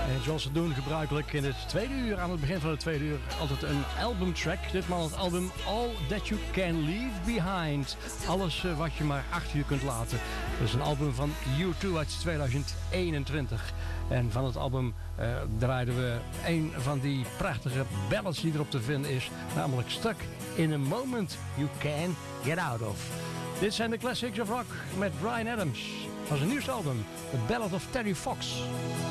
En zoals ze doen gebruikelijk in het tweede uur, aan het begin van het tweede uur, altijd een albumtrack. Ditmaal het album All That You Can Leave Behind. Alles wat je maar achter je kunt laten. Dat is een album van U2 uit 2021. En van het album draaiden we een van die prachtige ballads die erop te vinden is. Namelijk Stuck in a Moment You Can Get Out Of. Dit zijn de Classics of Rock met Bryan Adams. Van zijn nieuwste album, The Ballad of Terry Fox.